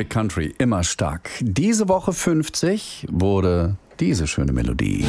Big Country, immer stark. Diese Woche 50 wurde diese schöne Melodie.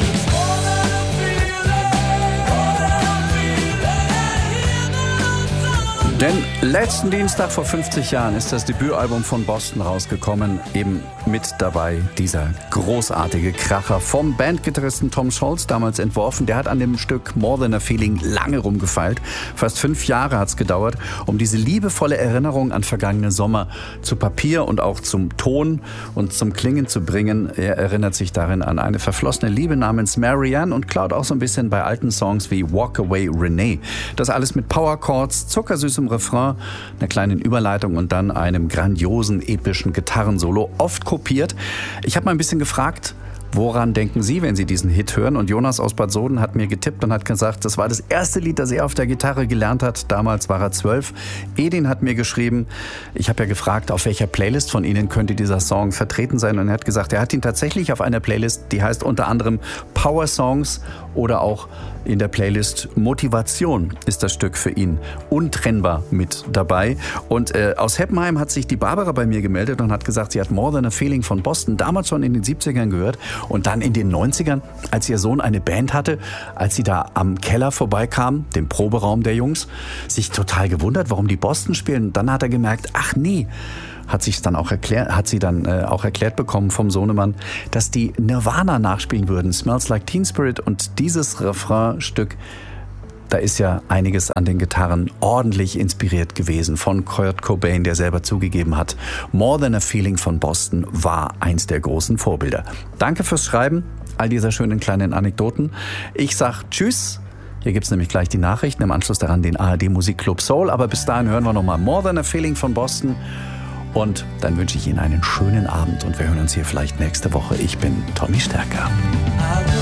Denn letzten Dienstag vor 50 Jahren ist das Debütalbum von Boston rausgekommen. Eben mit dabei dieser großartige Kracher vom Bandgitarristen Tom Scholz, damals entworfen. Der hat an dem Stück More Than a Feeling lange rumgefeilt. Fast 5 Jahre hat es gedauert, um diese liebevolle Erinnerung an vergangene Sommer zu Papier und auch zum Ton und zum Klingen zu bringen. Er erinnert sich darin an eine verflossene Liebe namens Marianne und klaut auch so ein bisschen bei alten Songs wie Walk Away Renee. Das alles mit Powerchords, zuckersüßem Refrain, einer kleinen Überleitung und dann einem grandiosen, epischen Gitarrensolo, oft kopiert. Ich habe mal ein bisschen gefragt, woran denken Sie, wenn Sie diesen Hit hören? Und Jonas aus Bad Soden hat mir getippt und hat gesagt, das war das erste Lied, das er auf der Gitarre gelernt hat. Damals war er 12. Edin hat mir geschrieben, ich habe ja gefragt, auf welcher Playlist von Ihnen könnte dieser Song vertreten sein? Und er hat gesagt, er hat ihn tatsächlich auf einer Playlist, die heißt unter anderem Power Songs oder auch in der Playlist Motivation ist das Stück für ihn untrennbar mit dabei. Und aus Heppenheim hat sich die Barbara bei mir gemeldet und hat gesagt, sie hat More Than a Feeling von Boston damals schon in den 70ern gehört und dann in den 90ern, als ihr Sohn eine Band hatte, als sie da am Keller vorbeikam, dem Proberaum der Jungs, sich total gewundert, warum die Boston spielen. Und dann hat er gemerkt, ach nee, hat sie dann auch erklärt bekommen vom Sohnemann, dass die Nirvana nachspielen würden, Smells Like Teen Spirit. Und dieses Refrainstück, da ist ja einiges an den Gitarren ordentlich inspiriert gewesen von Kurt Cobain, der selber zugegeben hat, More Than a Feeling von Boston war eins der großen Vorbilder. Danke fürs Schreiben all dieser schönen kleinen Anekdoten. Ich sag Tschüss. Hier gibt's nämlich gleich die Nachrichten, im Anschluss daran den ARD Musikclub Soul. Aber bis dahin hören wir nochmal More Than a Feeling von Boston. Und dann wünsche ich Ihnen einen schönen Abend und wir hören uns hier vielleicht nächste Woche. Ich bin Tommy Stärker.